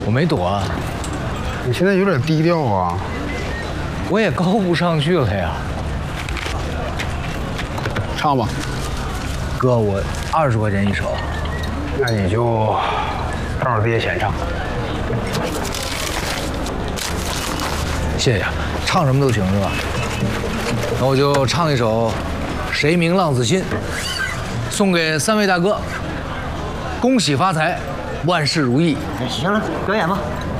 我没躲啊， 你现在有点低调啊。 我也高不上去了呀。 唱吧， 哥，我20块钱一首。 那你就照着这些钱唱。 谢谢，唱什么都行是吧？那我就唱一首《谁明浪子心》，送给3位大哥，恭喜发财，万事如意。 行了，表演吧。